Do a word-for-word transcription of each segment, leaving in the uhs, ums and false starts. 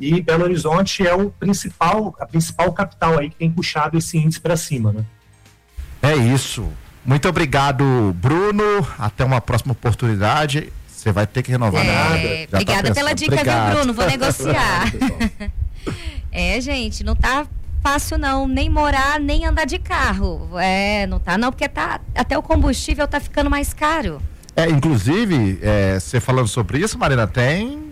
e Belo Horizonte é o principal, a principal capital aí que tem puxado esse índice para cima, né? É isso. Muito obrigado, Bruno. Até uma próxima oportunidade. Você vai ter que renovar é, nada. Já obrigada tá pela dica, Obrigado. viu, Bruno? Vou negociar. É, gente, não tá fácil não, nem morar, nem andar de carro. É, não tá não, porque tá, até o combustível tá ficando mais caro. É, inclusive, é, você falando sobre isso, Marina, tem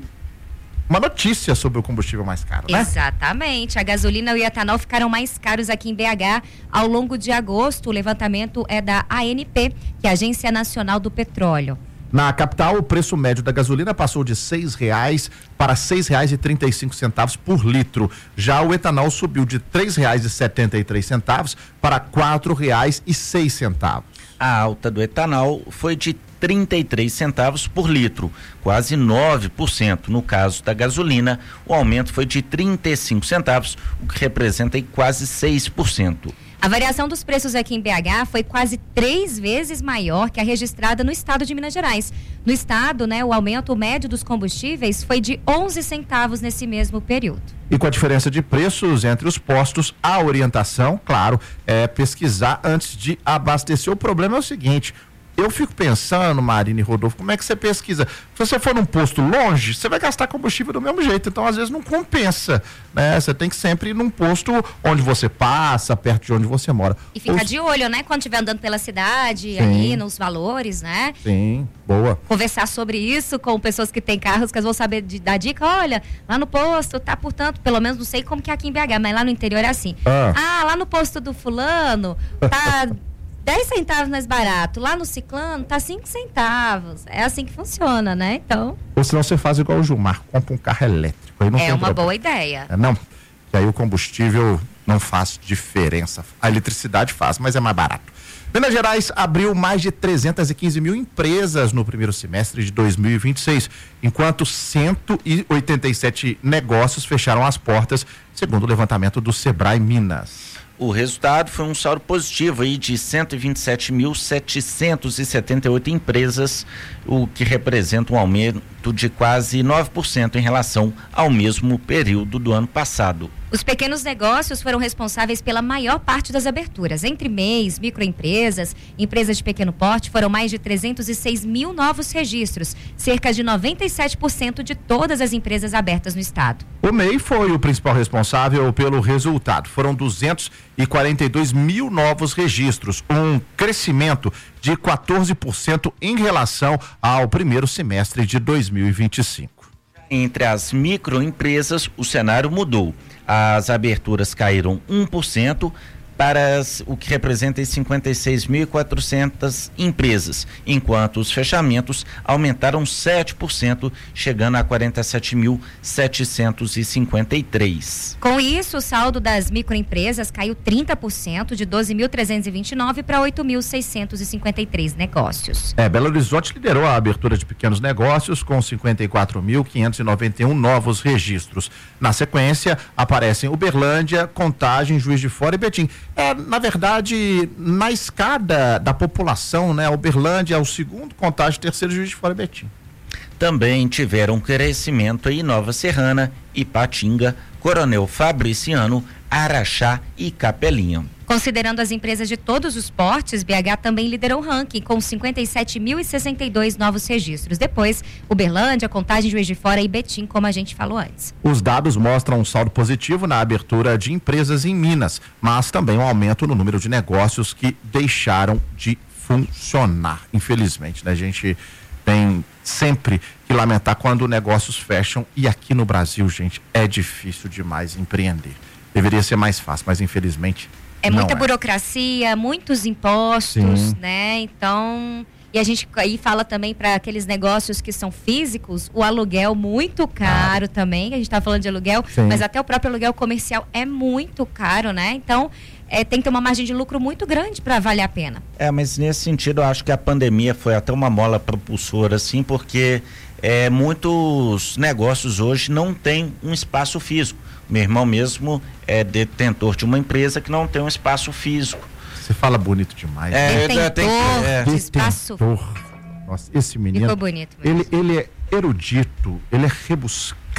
uma notícia sobre o combustível mais caro, né? Exatamente. A gasolina e o etanol ficaram mais caros aqui em B H ao longo de agosto. O levantamento é da A N P, que é a Agência Nacional do Petróleo. Na capital, o preço médio da gasolina passou de seis reais para seis reais e trinta e cinco centavos por litro. Já o etanol subiu de três reais e setenta e três centavos para quatro reais e seis centavos. A alta do etanol foi de trinta e três centavos por litro, quase nove por cento. No caso da gasolina, o aumento foi de trinta e cinco centavos, o que representa aí quase seis por cento. A variação dos preços aqui em B H foi quase três vezes maior que a registrada no estado de Minas Gerais. No estado, né, o aumento médio dos combustíveis foi de onze centavos nesse mesmo período. E com a diferença de preços entre os postos, a orientação, claro, é pesquisar antes de abastecer. O problema é o seguinte: eu fico pensando, Marina e Rodolfo, como é que você pesquisa? Se você for num posto longe, você vai gastar combustível do mesmo jeito, então às vezes não compensa, né? Você tem que sempre ir num posto onde você passa, perto de onde você mora. E ficar Os... de olho, né? Quando estiver andando pela cidade, Sim. ali nos valores, né? Sim, boa. Conversar sobre isso com pessoas que têm carros, que elas vão saber de, dar dica. Olha, lá no posto tá, portanto, pelo menos não sei como que é aqui em B H, mas lá no interior é assim. Ah, ah lá no posto do fulano tá dez centavos mais barato, lá no ciclano tá cinco centavos. É assim que funciona, né? Então. Ou senão você faz igual o Gilmar, compra um carro elétrico. Aí não é tem uma problema. boa ideia. É, não, que aí o combustível não faz diferença. A eletricidade faz, mas é mais barato. Minas Gerais abriu mais de trezentas e quinze mil empresas no primeiro semestre de dois mil e vinte e seis, enquanto cento e oitenta e sete negócios fecharam as portas, segundo o levantamento do Sebrae Minas. O resultado foi um saldo positivo aí de cento e vinte e sete mil setecentos e setenta e oito empresas, o que representa um aumento de quase nove por cento em relação ao mesmo período do ano passado. Os pequenos negócios foram responsáveis pela maior parte das aberturas. Entre M E Is, microempresas, empresas de pequeno porte, foram mais de trezentos e seis mil novos registros, cerca de noventa e sete por cento de todas as empresas abertas no estado. O M E I foi o principal responsável pelo resultado. Foram duzentos e quarenta e dois mil novos registros, um crescimento de quatorze por cento em relação ao primeiro semestre de dois mil e vinte e cinco. Entre as microempresas, o cenário mudou. As aberturas caíram um por cento para as, o que representa cinquenta e seis mil e quatrocentas empresas, enquanto os fechamentos aumentaram sete por cento, chegando a quarenta e sete mil setecentos e cinquenta e três. Com isso, o saldo das microempresas caiu trinta por cento, de doze mil trezentos e vinte e nove para oito mil seiscentos e cinquenta e três negócios. É, Belo Horizonte liderou a abertura de pequenos negócios com cinquenta e quatro mil quinhentos e noventa e um novos registros. Na sequência, aparecem Uberlândia, Contagem, Juiz de Fora e Betim. É, na verdade, na escada da população, né? Uberlândia é o segundo, Contagem, terceiro, Juiz de Fora e Betim. Também tiveram crescimento em Nova Serrana, Ipatinga, Coronel Fabriciano, Araxá e Capelinha. Considerando as empresas de todos os portes, B H também liderou o ranking com cinquenta e sete mil e sessenta e dois novos registros. Depois, Uberlândia, Contagem, Juiz de Fora e Betim, como a gente falou antes. Os dados mostram um saldo positivo na abertura de empresas em Minas, mas também um aumento no número de negócios que deixaram de funcionar. Infelizmente, né? A gente tem sempre que lamentar quando negócios fecham, e aqui no Brasil, gente, é difícil demais empreender. Deveria ser mais fácil, mas infelizmente É não muita é. burocracia, muitos impostos, Sim. né? Então, e a gente aí fala também para aqueles negócios que são físicos, o aluguel muito caro ah. também, a gente tá falando de aluguel, Sim. mas até o próprio aluguel comercial é muito caro, né? Então, é, tem que ter uma margem de lucro muito grande para valer a pena. É, mas nesse sentido eu acho que a pandemia foi até uma mola propulsora, assim, porque é, muitos negócios hoje não têm um espaço físico. Meu irmão mesmo é detentor de uma empresa que não tem um espaço físico. Você fala bonito demais. É, né? Detentor eu tenho que, é. de espaço. Detentor. Nossa, esse menino, Ficou bonito mesmo. ele, ele é erudito, ele é rebuscado.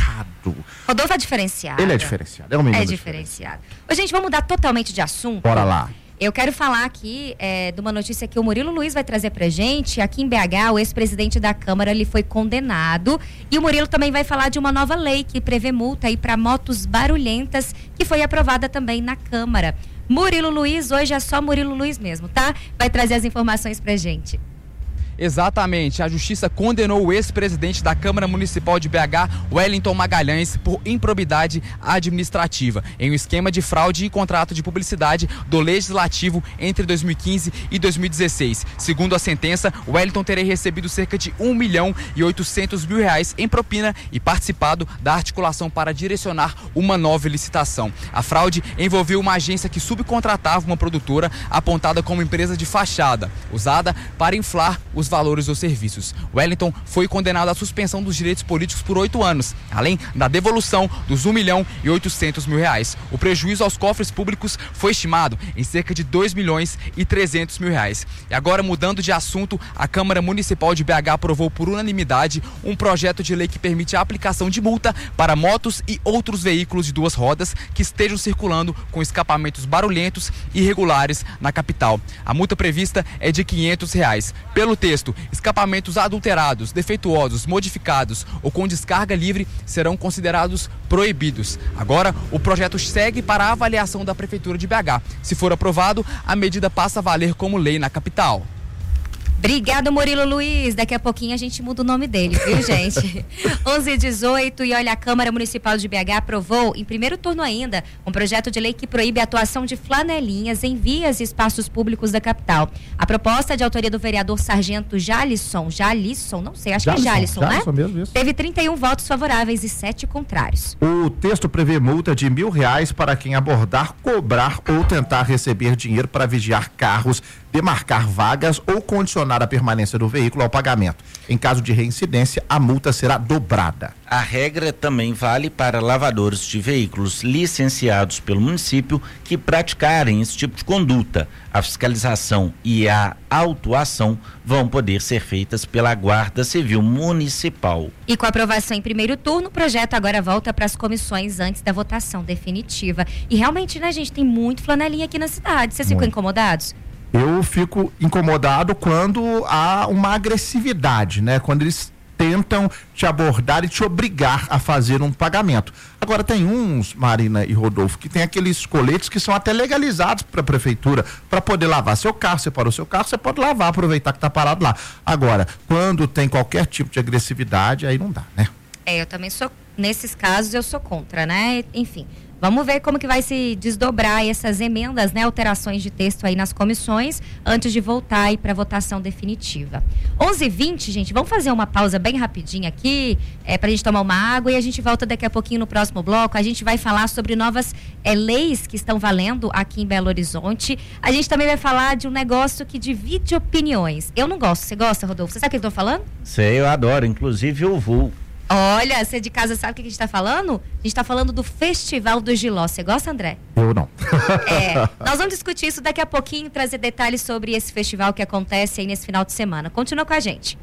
complicado. Rodolfo é diferenciado. Ele é diferenciado, é um menino É diferenciado. Ô, gente, vamos mudar totalmente de assunto. Bora lá. Eu quero falar aqui é, de uma notícia que o Murilo Luiz vai trazer pra gente. Aqui em B H, o ex-presidente da Câmara, ele foi condenado. E o Murilo também vai falar de uma nova lei que prevê multa aí para motos barulhentas, que foi aprovada também na Câmara. Murilo Luiz, hoje é só Murilo Luiz mesmo, tá? Vai trazer as informações pra gente. Exatamente, a Justiça condenou o ex-presidente da Câmara Municipal de B H, Wellington Magalhães, por improbidade administrativa, em um esquema de fraude e contrato de publicidade do Legislativo entre dois mil e quinze e dois mil e dezesseis. Segundo a sentença, Wellington teria recebido cerca de um milhão e oitocentos mil reais em propina e participado da articulação para direcionar uma nova licitação. A fraude envolveu uma agência que subcontratava uma produtora apontada como empresa de fachada, usada para inflar os valores dos serviços. Wellington foi condenado à suspensão dos direitos políticos por oito anos, além da devolução dos um milhão e oitocentos mil reais. O prejuízo aos cofres públicos foi estimado em cerca de dois milhões e trezentos mil reais. E agora, mudando de assunto, a Câmara Municipal de B H aprovou por unanimidade um projeto de lei que permite a aplicação de multa para motos e outros veículos de duas rodas que estejam circulando com escapamentos barulhentos e irregulares na capital. A multa prevista é de quinhentos reais. Pelo texto, escapamentos adulterados, defeituosos, modificados ou com descarga livre serão considerados proibidos. Agora, o projeto segue para a avaliação da Prefeitura de B H. Se for aprovado, a medida passa a valer como lei na capital. Obrigado, Murilo Luiz. Daqui a pouquinho a gente muda o nome dele, viu, gente? onze e dezoito, e olha, a Câmara Municipal de B H aprovou, em primeiro turno ainda, um projeto de lei que proíbe a atuação de flanelinhas em vias e espaços públicos da capital. A proposta é de autoria do vereador Sargento Jalisson, Jalisson, não sei, acho Jalisson, que é Jalisson, Jalisson né? Mesmo, isso. Teve trinta e um votos favoráveis e sete contrários. O texto prevê multa de mil reais para quem abordar, cobrar ou tentar receber dinheiro para vigiar carros, demarcar vagas ou condicionar a permanência do veículo ao pagamento. Em caso de reincidência, a multa será dobrada. A regra também vale para lavadores de veículos licenciados pelo município que praticarem esse tipo de conduta. A fiscalização e a autuação vão poder ser feitas pela Guarda Civil Municipal. E com a aprovação em primeiro turno, o projeto agora volta para as comissões antes da votação definitiva. E realmente, né, gente, tem muito flanelinha aqui na cidade. Vocês ficam incomodados? Eu fico incomodado quando há uma agressividade, né? Quando eles tentam te abordar e te obrigar a fazer um pagamento. Agora, tem uns, Marina e Rodolfo, que tem aqueles coletes que são até legalizados para a prefeitura, para poder lavar seu carro. Você parou seu carro, você pode lavar, aproveitar que está parado lá. Agora, quando tem qualquer tipo de agressividade, aí não dá, né? É, eu também sou, nesses casos eu sou contra, né? Enfim, vamos ver como que vai se desdobrar essas emendas, né? Alterações de texto aí nas comissões, antes de voltar aí para votação definitiva. onze e vinte, gente, vamos fazer uma pausa bem rapidinho aqui, é, pra gente tomar uma água, e a gente volta daqui a pouquinho no próximo bloco. A gente vai falar sobre novas é, leis que estão valendo aqui em Belo Horizonte. A gente também vai falar de um negócio que divide opiniões. Eu não gosto, você gosta, Rodolfo? Você sabe o que eu tô falando? Sei, eu adoro, inclusive eu vou. Olha, você de casa sabe o que a gente está falando? A gente está falando do Festival do Giló. Você gosta, André? Eu não. É, nós vamos discutir isso daqui a pouquinho, trazer detalhes sobre esse festival que acontece aí nesse final de semana. Continua com a gente.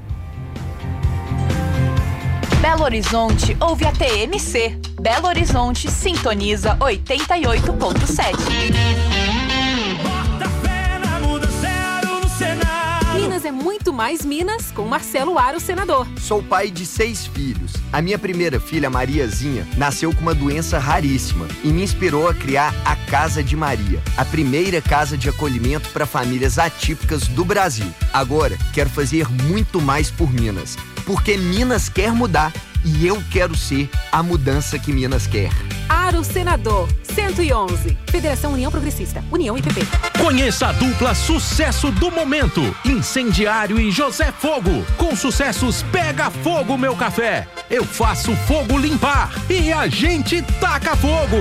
Belo Horizonte ouve a T M C. Belo Horizonte sintoniza oitenta e oito ponto sete. Minas é muito mais Minas com Marcelo Aro, senador. Sou pai de seis filhos. A minha primeira filha, Mariazinha, nasceu com uma doença raríssima e me inspirou a criar a Casa de Maria, a primeira casa de acolhimento para famílias atípicas do Brasil. Agora, quero fazer muito mais por Minas, porque Minas quer mudar e eu quero ser a mudança que Minas quer. Aro, senador, cento e onze. Federação União Progressista, União I P P. Conheça a dupla sucesso do momento, Incendiário e José Fogo. Com sucessos Pega Fogo Meu Café, Eu Faço Fogo Limpar e A Gente Taca Fogo.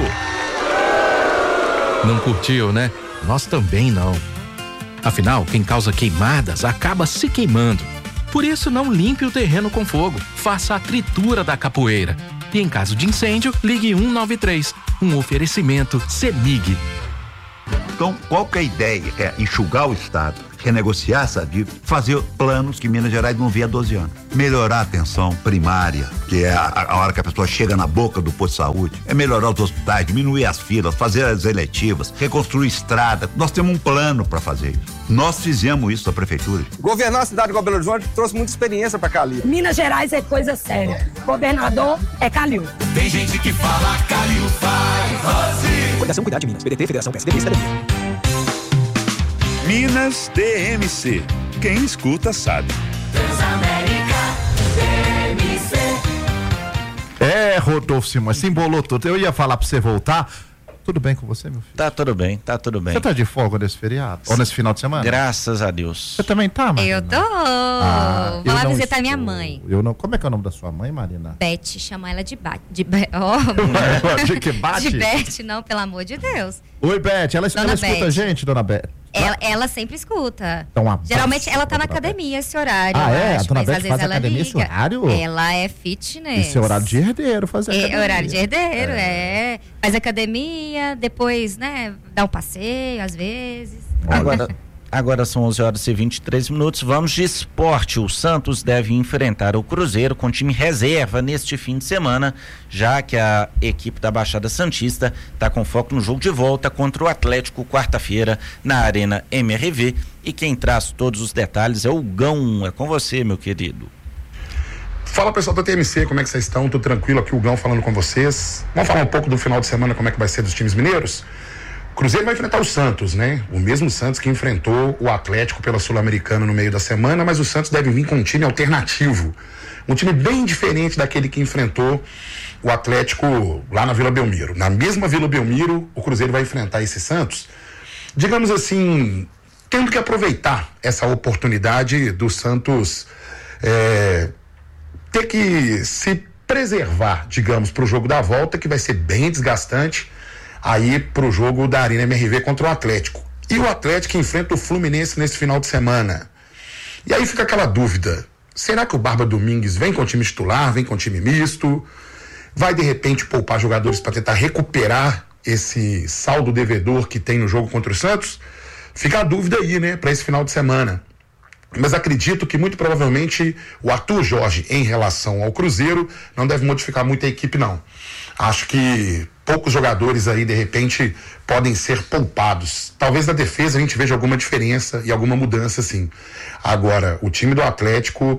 Não curtiu, né? Nós também não. Afinal, quem causa queimadas acaba se queimando. Por isso, não limpe o terreno com fogo. Faça a tritura da capoeira. E em caso de incêndio, ligue um nove três. Um oferecimento CEMIG. Então, qual que é a ideia? É enxugar o Estado, renegociar essa dívida, fazer planos que Minas Gerais não vê há doze anos. Melhorar a atenção primária, que é a, a hora que a pessoa chega na boca do posto de saúde. É melhorar os hospitais, diminuir as filas, fazer as eletivas, reconstruir estrada. Nós temos um plano para fazer isso. Nós fizemos isso na prefeitura. Governar a cidade igual Belo Horizonte trouxe muita experiência para Calil. Minas Gerais é coisa séria. Governador é Calil. Tem gente que fala Calil faz Rosi. Fundação Cuidar de Minas, P D T, Federação P S D B, Cidadania. Minas D M C. Quem escuta sabe. Transamérica D M C. É, Rodolfo Simões, se embolou tudo. Eu ia falar pra você voltar. Tudo bem com você, meu filho? Tá tudo bem, tá tudo bem. Você tá de folga nesse feriado? Ou nesse final de semana? Graças a Deus. Você também tá, Marina? Eu tô. Ah, Vou lá eu visitar estou. minha mãe. Eu não. Como é que é o nome da sua mãe, Marina? Beth, chama ela de Bate. De, Be... oh. de que bate? De Beth, não, pelo amor de Deus. Oi, Beth. Ela, ela escuta Beth. a gente, dona Beth? Ela, ela sempre escuta. Então, um abraço, geralmente ela tá na dona academia esse horário. Ah, eu é? acho, A dona mas Beth às vezes faz ela academia liga. esse horário? Ela é fitness. Esse é horário de herdeiro fazer É academia. horário de herdeiro, é. é. Faz academia, depois, né, dá um passeio, às vezes. Agora, agora são onze horas e vinte e três minutos. Vamos de esporte. O Santos deve enfrentar o Cruzeiro com time reserva neste fim de semana, já que a equipe da Baixada Santista está com foco no jogo de volta contra o Atlético quarta-feira na Arena M R V. E quem traz todos os detalhes é o Gão. É com você, meu querido. Fala, pessoal da T M C, como é que vocês estão? Tô tranquilo aqui, o Gão falando com vocês. Vamos falar um pouco do final de semana, como é que vai ser dos times mineiros? O Cruzeiro vai enfrentar o Santos, né? O mesmo Santos que enfrentou o Atlético pela Sul-Americana no meio da semana, mas o Santos deve vir com um time alternativo. Um time bem diferente daquele que enfrentou o Atlético lá na Vila Belmiro. Na mesma Vila Belmiro, o Cruzeiro vai enfrentar esse Santos, digamos assim, tendo que aproveitar essa oportunidade do Santos é, ter que se preservar, digamos, para o jogo da volta, que vai ser bem desgastante, aí para o jogo da Arena M R V contra o Atlético. E o Atlético enfrenta o Fluminense nesse final de semana. E aí fica aquela dúvida, será que o Barba Domingues vem com o time titular, vem com o time misto? Vai de repente poupar jogadores para tentar recuperar esse saldo devedor que tem no jogo contra o Santos? Fica a dúvida aí, né, para esse final de semana. Mas acredito que muito provavelmente o Arthur Jorge, em relação ao Cruzeiro, não deve modificar muito a equipe, não. Acho que poucos jogadores aí, de repente, podem ser poupados. Talvez na defesa a gente veja alguma diferença e alguma mudança, sim. Agora, o time do Atlético,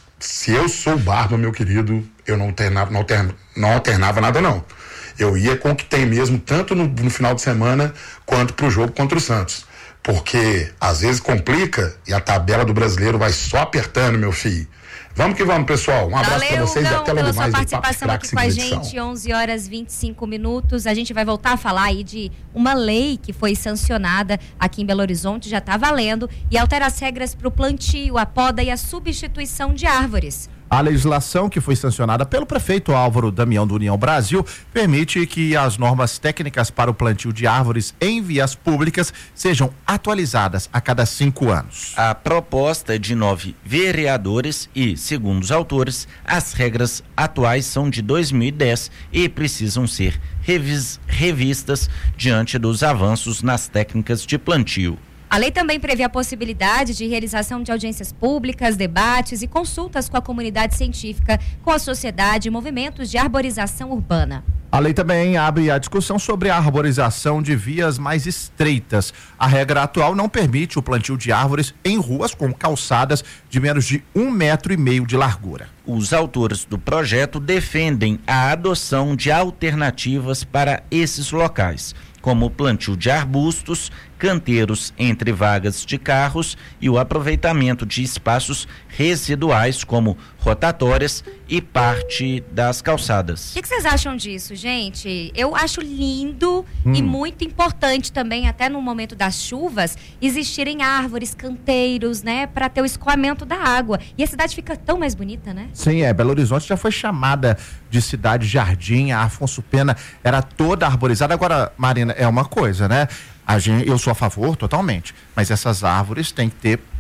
se eu sou o Barba, meu querido, eu não alternava, não alternava, não alternava nada, não. Eu ia com o que tem mesmo, tanto no, no final de semana, quanto pro jogo contra o Santos. Porque às vezes complica e a tabela do brasileiro vai só apertando, meu filho. Vamos que vamos, pessoal. Um abraço para vocês e até logo mais. Pela sua participação aqui com a gente, onze horas e vinte e cinco minutos. A gente vai voltar a falar aí de uma lei que foi sancionada aqui em Belo Horizonte, já está valendo, e altera as regras para o plantio, a poda e a substituição de árvores. A legislação que foi sancionada pelo prefeito Álvaro Damião do União Brasil permite que as normas técnicas para o plantio de árvores em vias públicas sejam atualizadas a cada cinco anos. A proposta é de nove vereadores e, segundo os autores, as regras atuais são de dois mil e dez e precisam ser revis, revistas diante dos avanços nas técnicas de plantio. A lei também prevê a possibilidade de realização de audiências públicas, debates e consultas com a comunidade científica, com a sociedade e movimentos de arborização urbana. A lei também abre a discussão sobre a arborização de vias mais estreitas. A regra atual não permite o plantio de árvores em ruas com calçadas de menos de um metro e meio de largura. Os autores do projeto defendem a adoção de alternativas para esses locais, como o plantio de arbustos, canteiros entre vagas de carros e o aproveitamento de espaços residuais como rotatórias e parte das calçadas. O que, que vocês acham disso, gente? Eu acho lindo hum. e muito importante também, até no momento das chuvas, existirem árvores, canteiros, né, para ter o escoamento da água. E a cidade fica tão mais bonita, né? Sim, é. Belo Horizonte já foi chamada de cidade jardim. A Afonso Pena era toda arborizada. Agora, Marina, é uma coisa, né? A gente, eu sou a favor totalmente, mas essas árvores têm que ter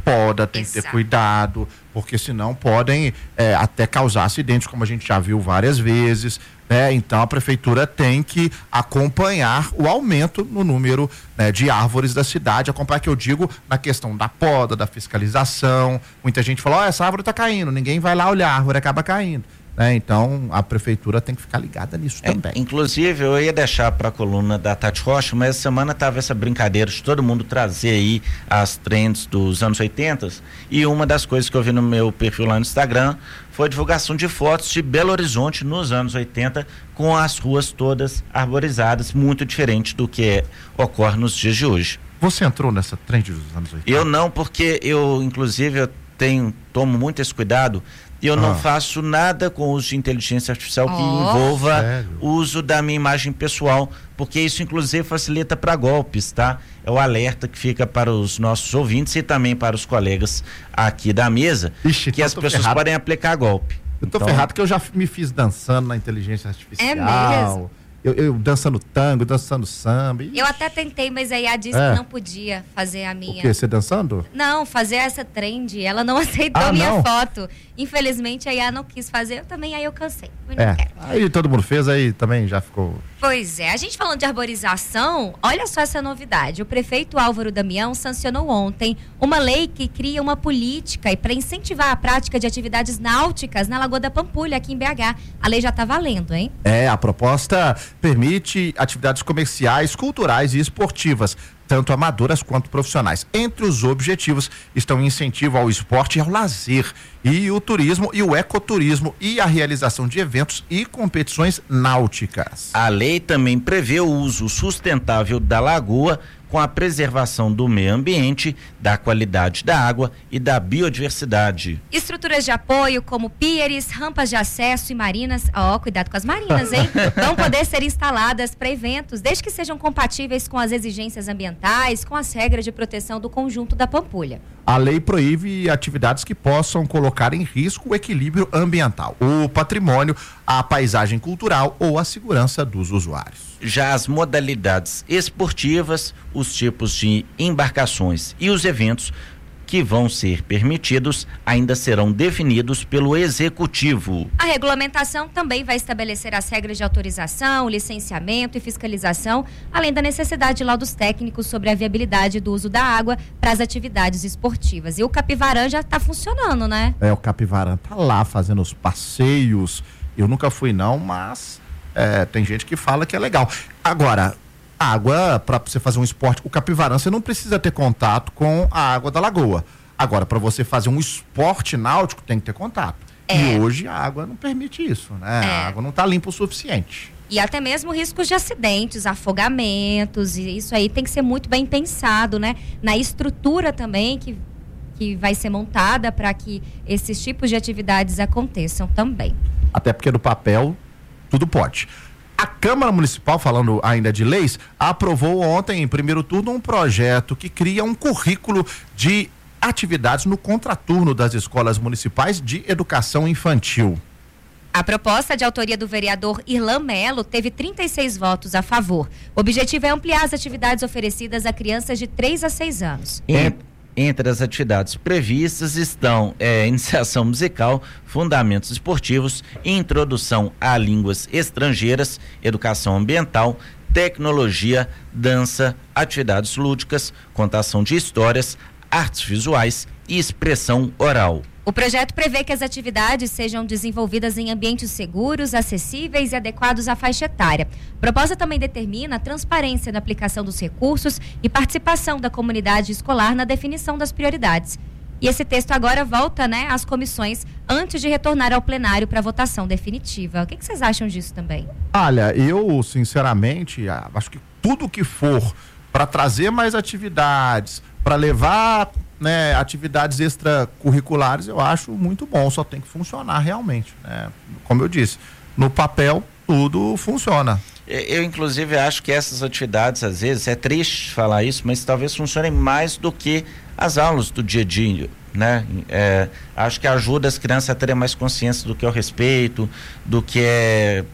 poda, tem Exato. que ter cuidado, porque senão podem é, até causar acidentes, como a gente já viu várias vezes, né? Então a prefeitura tem que acompanhar o aumento no número, né, de árvores da cidade, acompanhar, que eu digo, na questão da poda, da fiscalização. Muita gente fala, ó, oh, essa árvore está caindo, ninguém vai lá olhar, a árvore acaba caindo. É, então a prefeitura tem que ficar ligada nisso é, também. Inclusive eu ia deixar para a coluna da Tati Rocha, mas essa semana tava essa brincadeira de todo mundo trazer aí as trends dos anos oitenta, e uma das coisas que eu vi no meu perfil lá no Instagram foi a divulgação de fotos de Belo Horizonte nos anos oitenta, com as ruas todas arborizadas, muito diferente do que é, ocorre nos dias de hoje. Você entrou nessa trend dos anos oitenta? Eu não, porque eu inclusive eu tenho, tomo muito esse cuidado. E eu ah. não faço nada com o uso de inteligência artificial oh, que envolva sério? o uso da minha imagem pessoal, porque isso inclusive facilita para golpes, tá? É o alerta que fica para os nossos ouvintes e também para os colegas aqui da mesa, Ixi, que então as pessoas ferrado. podem aplicar golpe. Eu tô então... ferrado que eu já me fiz dançando na inteligência artificial. É mesmo? Eu, eu dançando tango, dançando samba. Eu até tentei, mas a I A disse é. que não podia fazer a minha. O quê? Você dançando? Não, fazer essa trend. Ela não aceitou a ah, minha não? foto. Infelizmente a I A não quis fazer, eu também, aí eu cansei. Eu não é. quero. Aí todo mundo fez, aí também já ficou. Pois é, a gente falando de arborização, olha só essa novidade. O prefeito Álvaro Damião sancionou ontem uma lei que cria uma política e para incentivar a prática de atividades náuticas na Lagoa da Pampulha, aqui em B H. A lei já está valendo, hein? É, a proposta permite atividades comerciais, culturais e esportivas, tanto amadoras quanto profissionais. Entre os objetivos estão o incentivo ao esporte e ao lazer, e o turismo e o ecoturismo, e a realização de eventos e competições náuticas. A lei também prevê o uso sustentável da lagoa, com a preservação do meio ambiente, da qualidade da água e da biodiversidade. Estruturas de apoio como píeres, rampas de acesso e marinas, ó, oh, cuidado com as marinas, hein? Vão poder ser instaladas para eventos, desde que sejam compatíveis com as exigências ambientais, com as regras de proteção do conjunto da Pampulha. A lei proíbe atividades que possam colocar em risco o equilíbrio ambiental, o patrimônio, a paisagem cultural ou a segurança dos usuários. Já as modalidades esportivas, os tipos de embarcações e os eventos que vão ser permitidos ainda serão definidos pelo executivo. A regulamentação também vai estabelecer as regras de autorização, licenciamento e fiscalização, além da necessidade de laudos técnicos sobre a viabilidade do uso da água para as atividades esportivas. E o Capivarã já está funcionando, né? É, o Capivarã tá lá fazendo os passeios. Eu nunca fui não, mas é, tem gente que fala que é legal. Agora, água, para você fazer um esporte, o Capivarã, você não precisa ter contato com a água da lagoa. Agora, para você fazer um esporte náutico, tem que ter contato. É. E hoje a água não permite isso, né? É. A água não está limpa o suficiente. E até mesmo riscos de acidentes, afogamentos, e isso aí tem que ser muito bem pensado, né? Na estrutura também que, que vai ser montada para que esses tipos de atividades aconteçam também. Até porque no papel tudo pode. A Câmara Municipal, falando ainda de leis, aprovou ontem, em primeiro turno, um projeto que cria um currículo de atividades no contraturno das escolas municipais de educação infantil. A proposta, de autoria do vereador Irlan Melo, teve trinta e seis votos a favor. O objetivo é ampliar as atividades oferecidas a crianças de três a seis anos. É. Entre as atividades previstas estão é, iniciação musical, fundamentos esportivos, introdução a línguas estrangeiras, educação ambiental, tecnologia, dança, atividades lúdicas, contação de histórias, artes visuais e expressão oral. O projeto prevê que as atividades sejam desenvolvidas em ambientes seguros, acessíveis e adequados à faixa etária. A proposta também determina a transparência na aplicação dos recursos e participação da comunidade escolar na definição das prioridades. E esse texto agora volta, né, às comissões antes de retornar ao plenário para votação definitiva. O que, que vocês acham disso também? Olha, eu sinceramente acho que tudo que for para trazer mais atividades, para levar, né, atividades extracurriculares, eu acho muito bom, só tem que funcionar realmente, né? Como eu disse, no papel tudo funciona. Eu, inclusive, acho que essas atividades, às vezes, é triste falar isso, mas talvez funcionem mais do que as aulas do dia a dia, né? É, acho que ajuda as crianças a terem mais consciência do que é o respeito, do que é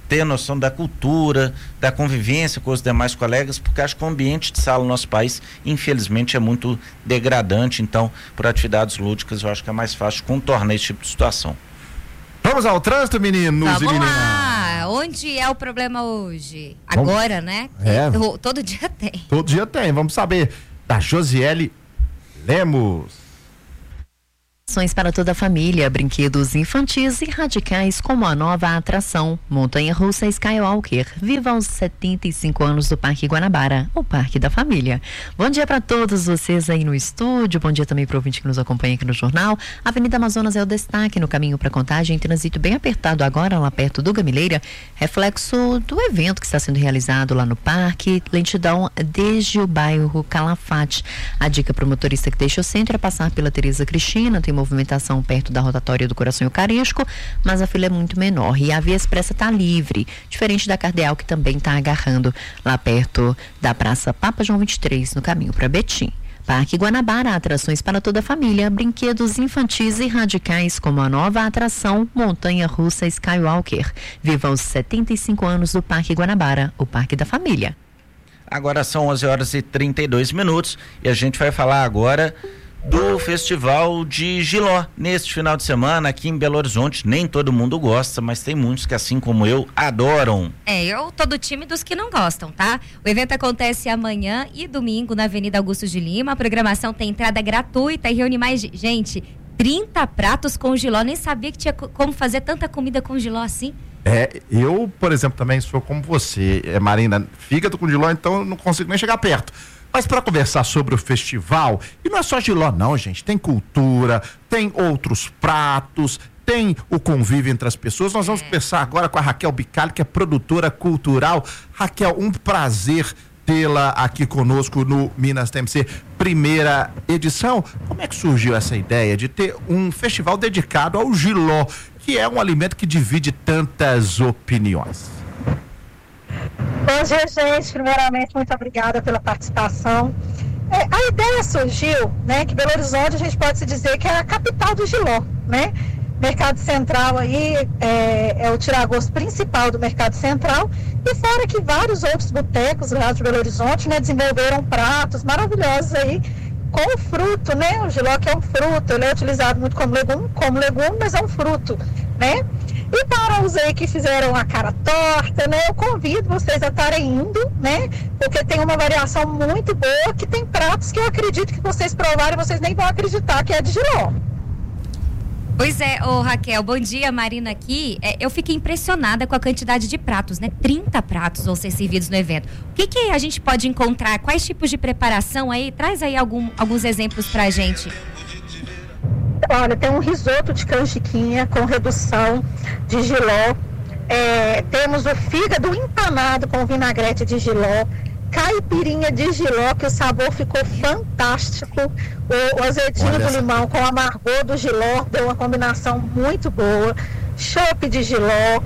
ter noção da cultura, da convivência com os demais colegas, porque acho que o ambiente de sala no nosso país, infelizmente, é muito degradante. Então, por atividades lúdicas, eu acho que é mais fácil contornar esse tipo de situação. Vamos ao trânsito, meninos Vamos e meninas. lá. Onde é o problema hoje? Vamos. Agora, né? É. Todo, todo dia tem. Todo dia tem. Vamos saber da Josiele Lemos. Para toda a família, brinquedos infantis e radicais como a nova atração Montanha-Russa Skywalker. Viva aos setenta e cinco anos do Parque Guanabara, o Parque da Família. Bom dia para todos vocês aí no estúdio, bom dia também para o ouvinte que nos acompanha aqui no jornal. A Avenida Amazonas é o destaque no caminho para Contagem, trânsito bem apertado agora lá perto do Gamileira, reflexo do evento que está sendo realizado lá no parque, lentidão desde o bairro Calafate. A dica para o motorista que deixa o centro é passar pela Tereza Cristina, tem movimentação perto da rotatória do Coração Eucarístico, mas a fila é muito menor e a via expressa está livre, diferente da Cardeal, que também está agarrando lá perto da Praça Papa João vinte e três, no caminho para Betim. Parque Guanabara, atrações para toda a família, brinquedos infantis e radicais como a nova atração Montanha-Russa Skywalker. Viva os setenta e cinco anos do Parque Guanabara, o Parque da Família. Agora são onze horas e trinta e dois minutos e a gente vai falar agora do Festival de Giló, neste final de semana aqui em Belo Horizonte. Nem todo mundo gosta, mas tem muitos que, assim como eu, adoram. É, eu tô do time dos que não gostam, tá? O evento acontece amanhã e domingo na Avenida Augusto de Lima. A programação tem entrada gratuita e reúne mais gente, trinta pratos com giló. Nem sabia que tinha como fazer tanta comida com giló assim. É, eu, por exemplo, também sou como você, é, Marina, fígado com giló, então eu não consigo nem chegar perto. Mas para conversar sobre o festival, e não é só giló não, gente, tem cultura, tem outros pratos, tem o convívio entre as pessoas. Nós vamos conversar agora com a Raquel Bicalho, que é produtora cultural. Raquel, um prazer tê-la aqui conosco no Minas T M C, primeira edição. Como é que surgiu essa ideia de ter um festival dedicado ao giló, que é um alimento que divide tantas opiniões? Bom dia, gente. Primeiramente, muito obrigada pela participação. É, a ideia surgiu, né, que Belo Horizonte a gente pode se dizer que é a capital do giló, né? Mercado Central aí é, é o tiragosto principal do Mercado Central, e fora que vários outros botecos lá de Belo Horizonte, né, desenvolveram pratos maravilhosos aí com o fruto, né? O giló que é um fruto, ele é utilizado muito como legume, como legume, mas é um fruto, né? E para os aí que fizeram a cara torta, né, eu convido vocês a estarem indo, né, porque tem uma variação muito boa, que tem pratos que eu acredito que vocês provarem, vocês nem vão acreditar que é de giló. Pois é, ô Raquel, bom dia, Marina aqui. É, eu fiquei impressionada com a quantidade de pratos, né? trinta pratos vão ser servidos no evento. O que que a gente pode encontrar? Quais tipos de preparação aí? Traz aí algum, alguns exemplos pra gente. Olha, tem um risoto de canjiquinha com redução de giló. É, temos o fígado empanado com vinagrete de giló. Caipirinha de giló, que o sabor ficou fantástico. O, o azedinho Olha do essa. limão com o amargor do giló deu uma combinação muito boa. Chopp de giló,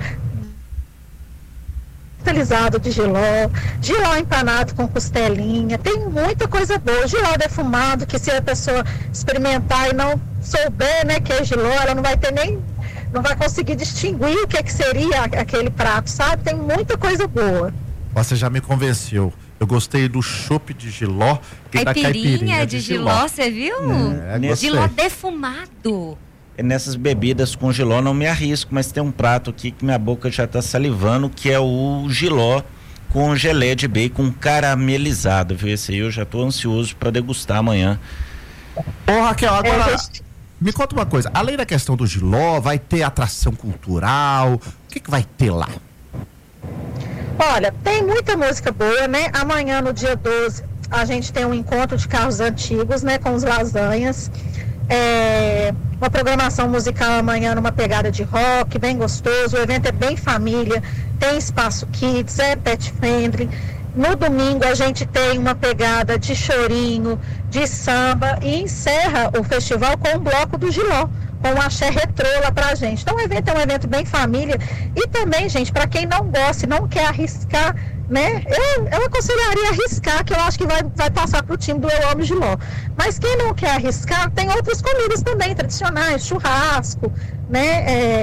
utilizado de giló, giló empanado com costelinha, tem muita coisa boa. Giló defumado, que se a pessoa experimentar e não souber, né, que é giló, ela não vai ter nem, não vai conseguir distinguir o que, é que seria aquele prato, sabe? Tem muita coisa boa. Você já me convenceu. Eu gostei do chopp de giló e da caipirinha de, de giló. Você viu? É, giló defumado. Nessas bebidas com giló não me arrisco, mas tem um prato aqui que minha boca já está salivando, que é o giló com gelé de bacon caramelizado, viu? Esse aí eu já estou ansioso para degustar amanhã. Ô Raquel, agora me conta uma coisa, além da questão do giló, vai ter atração cultural, o que que vai ter lá? Olha, tem muita música boa, né? Amanhã, no dia doze, a gente tem um encontro de carros antigos, né? Com os lasanhas. É, uma programação musical amanhã numa pegada de rock, bem gostoso. O evento é bem família, tem espaço kids, é pet friendly. No domingo a gente tem uma pegada de chorinho, de samba, e encerra o festival com um bloco do giló, com um axé retrô lá pra gente. Então o evento é um evento bem família. E também, gente, para quem não gosta e não quer arriscar, né, eu, eu aconselharia arriscar, que eu acho que vai, vai passar pro time do Eu Amo Giló. Mas quem não quer arriscar, tem outras comidas também tradicionais, churrasco, né, é,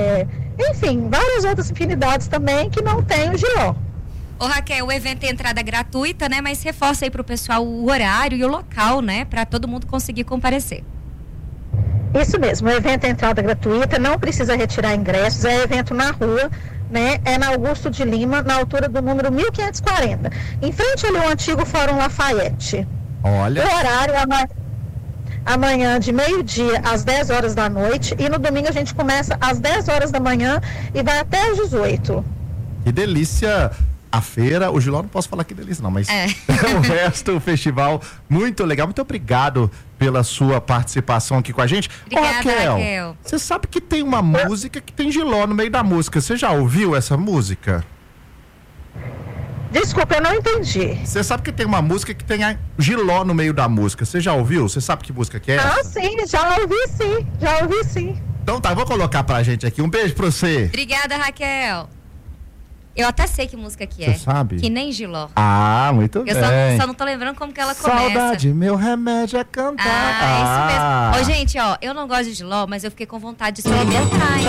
Enfim, várias outras infinidades também que não tem o Giló. Ô Raquel, o evento tem entrada gratuita, né? Mas reforça aí pro pessoal o horário e o local, né? Para todo mundo conseguir comparecer. Isso mesmo, o evento é entrada gratuita, não precisa retirar ingressos, é evento na rua, né? É na Augusto de Lima, na altura do número mil quinhentos e quarenta, em frente ali ao antigo Fórum Lafayette. Olha. O horário é amanhã, amanhã de meio-dia às dez horas da noite e no domingo a gente começa às dez horas da manhã e vai até às dezoito. Que delícia! A feira, o Giló não posso falar que delícia não, mas é. o resto, o festival, muito legal. Muito obrigado pela sua participação aqui com a gente. Obrigada, Ô, Raquel, Raquel. Você sabe que tem uma música que tem Giló no meio da música. Você já ouviu essa música? Desculpa, eu não entendi. Você sabe que tem uma música que tem a Giló no meio da música. Você já ouviu? Você sabe que música que é essa? Ah, sim, já ouvi sim, já ouvi sim. Então tá, vou colocar pra gente aqui. Um beijo pra você. Obrigada, Raquel. Eu até sei que música que é. Você sabe? Que nem Giló. Ah, muito eu bem. Eu só, só não tô lembrando como que ela começa. Saudade, meu remédio é cantar. Ah, ah. isso mesmo. Ô, gente, ó, eu não gosto de Giló, mas eu fiquei com vontade de experimentar, hein?